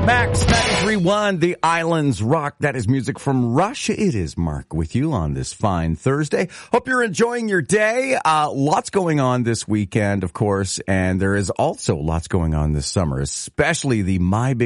Max 93.1, The Islands Rock. That is music from Russia. It is Mark with you on this fine Thursday. Hope you're enjoying your day. Lots going on this weekend, of course, and there is also lots going on this summer, especially the My Big